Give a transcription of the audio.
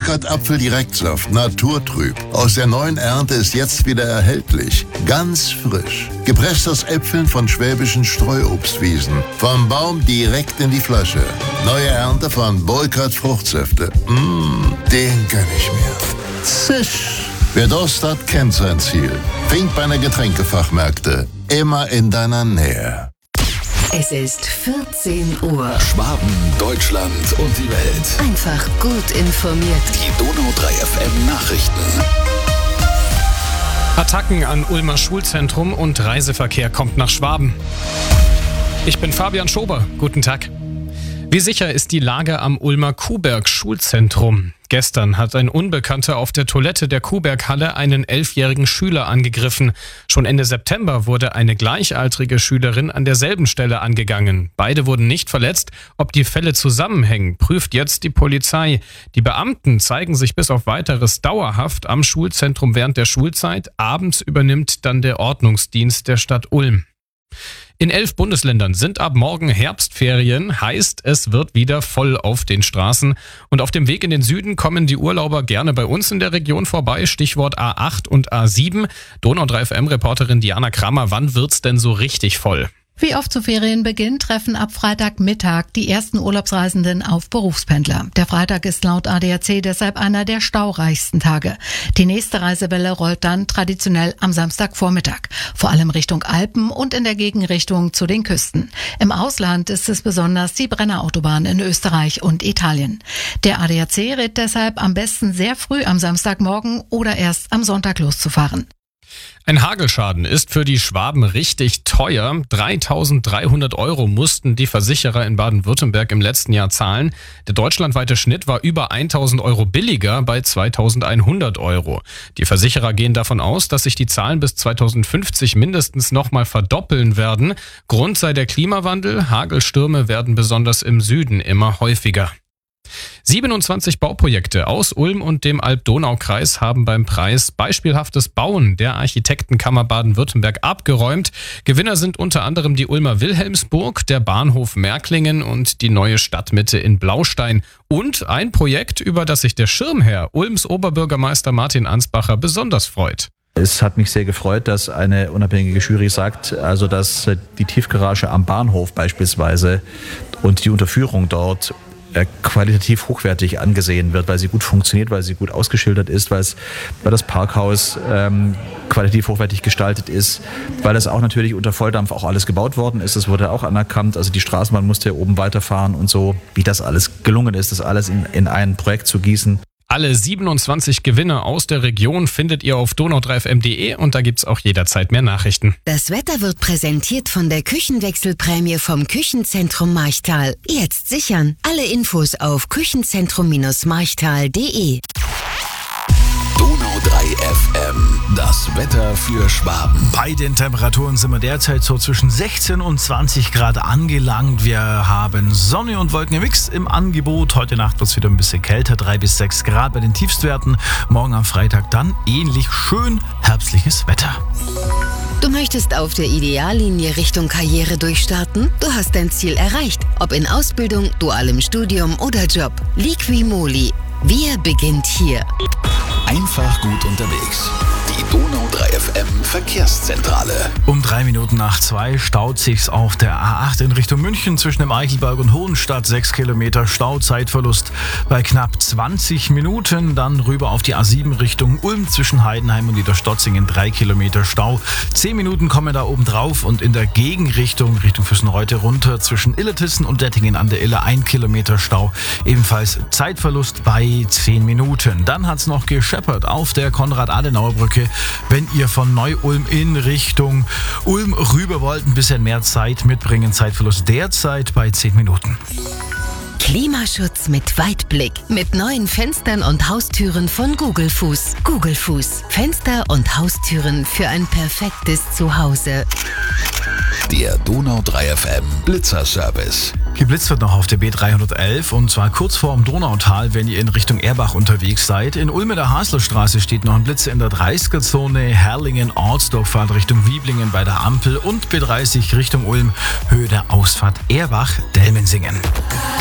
Burkhardt Apfeldirektsaft, naturtrüb. Aus der neuen Ernte ist jetzt wieder erhältlich. Ganz frisch. Gepresst aus Äpfeln von schwäbischen Streuobstwiesen. Vom Baum direkt in die Flasche. Neue Ernte von Burkhardt Fruchtsäfte. Den gönn ich mir. Zisch. Wer Durst hat, kennt sein Ziel. Finkbeiner Getränkefachmärkte. Immer in deiner Nähe. Es ist 14 Uhr. Schwaben, Deutschland und die Welt. Einfach gut informiert. Die Donau 3 FM Nachrichten. Attacken an Ulmer Schulzentrum und Reiseverkehr kommt nach Schwaben. Ich bin Fabian Schober. Guten Tag. Wie sicher ist die Lage am Ulmer Kuhberg-Schulzentrum? Gestern hat ein Unbekannter auf der Toilette der Kuhberg-Halle einen 11-jährigen Schüler angegriffen. Schon Ende September wurde eine gleichaltrige Schülerin an derselben Stelle angegangen. Beide wurden nicht verletzt. Ob die Fälle zusammenhängen, prüft jetzt die Polizei. Die Beamten zeigen sich bis auf Weiteres dauerhaft am Schulzentrum während der Schulzeit. Abends übernimmt dann der Ordnungsdienst der Stadt Ulm. In 11 Bundesländern sind ab morgen Herbstferien, heißt, es wird wieder voll auf den Straßen. Und auf dem Weg in den Süden kommen die Urlauber gerne bei uns in der Region vorbei. Stichwort A8 und A7. Donau 3 FM-Reporterin Diana Krammer, wann wird's denn so richtig voll? Wie oft zu Ferienbeginn treffen ab Freitagmittag die ersten Urlaubsreisenden auf Berufspendler. Der Freitag ist laut ADAC deshalb einer der staureichsten Tage. Die nächste Reisewelle rollt dann traditionell am Samstagvormittag, vor allem Richtung Alpen und in der Gegenrichtung zu den Küsten. Im Ausland ist es besonders die Brennerautobahn in Österreich und Italien. Der ADAC rät deshalb am besten sehr früh am Samstagmorgen oder erst am Sonntag loszufahren. Ein Hagelschaden ist für die Schwaben richtig teuer. 3.300 € mussten die Versicherer in Baden-Württemberg im letzten Jahr zahlen. Der deutschlandweite Schnitt war über 1.000 € billiger bei 2.100 €. Die Versicherer gehen davon aus, dass sich die Zahlen bis 2050 mindestens nochmal verdoppeln werden. Grund sei der Klimawandel. Hagelstürme werden besonders im Süden immer häufiger. 27 Bauprojekte aus Ulm und dem Alb-Donau-Kreis haben beim Preis Beispielhaftes Bauen der Architektenkammer Baden-Württemberg abgeräumt. Gewinner sind unter anderem die Ulmer Wilhelmsburg, der Bahnhof Märklingen und die neue Stadtmitte in Blaustein. Und ein Projekt, über das sich der Schirmherr, Ulms Oberbürgermeister Martin Ansbacher, besonders freut. Es hat mich sehr gefreut, dass eine unabhängige Jury sagt, also dass die Tiefgarage am Bahnhof beispielsweise und die Unterführung dort qualitativ hochwertig angesehen wird, weil sie gut funktioniert, weil sie gut ausgeschildert ist, weil das Parkhaus qualitativ hochwertig gestaltet ist, weil es auch natürlich unter Volldampf auch alles gebaut worden ist. Das wurde auch anerkannt. Also die Straßenbahn musste ja oben weiterfahren und so. Wie das alles gelungen ist, das alles in ein Projekt zu gießen. Alle 27 Gewinner aus der Region findet ihr auf donau3fm.de und da gibt's auch jederzeit mehr Nachrichten. Das Wetter wird präsentiert von der Küchenwechselprämie vom Küchenzentrum Marchtal. Jetzt sichern. Alle Infos auf küchenzentrum-marchtal.de. Donau 3 FM, das Wetter für Schwaben. Bei den Temperaturen sind wir derzeit so zwischen 16 und 20 Grad angelangt. Wir haben Sonne und Wolken im Mix im Angebot. Heute Nacht wird es wieder ein bisschen kälter, 3 bis 6 Grad bei den Tiefstwerten. Morgen am Freitag dann ähnlich schön herbstliches Wetter. Du möchtest auf der Ideallinie Richtung Karriere durchstarten? Du hast dein Ziel erreicht. Ob in Ausbildung, dualem Studium oder Job. Liqui-Moly. Wir beginnt hier. Einfach gut unterwegs. Die Donau 3 FM Verkehrszentrale. Um 3 Minuten nach 2 staut sich's auf der A8 in Richtung München zwischen dem Eichelberg und Hohenstadt. 6 Kilometer Stauzeitverlust bei knapp 20 Minuten. Dann rüber auf die A7 Richtung Ulm zwischen Heidenheim und Niederstotzingen. 3 Kilometer Stau. 10 Minuten kommen da oben drauf und in der Gegenrichtung Richtung Füssenreute runter zwischen Illertissen und Dettingen an der Iller 1 Kilometer Stau. Ebenfalls Zeitverlust bei 10 Minuten. Dann hat's noch gescheppert auf der Konrad-Adenauer-Brücke. Wenn ihr von Neu-Ulm in Richtung Ulm rüber wollt, ein bisschen mehr Zeit mitbringen. Zeitverlust derzeit bei 10 Minuten. Klimaschutz mit Weitblick. Mit neuen Fenstern und Haustüren von Google Fuß. Google Fuß. Fenster und Haustüren für ein perfektes Zuhause. Der Donau 3 FM Blitzerservice. Geblitzt wird noch auf der B311 und zwar kurz vorm Donautal, wenn ihr in Richtung Erbach unterwegs seid. In Ulm in der Haslerstraße steht noch ein Blitzer in der 30er-Zone. Herrlingen-Ortsdorf fahrt Richtung Wieblingen bei der Ampel und B30 Richtung Ulm, Höhe der Ausfahrt Erbach-Delmensingen.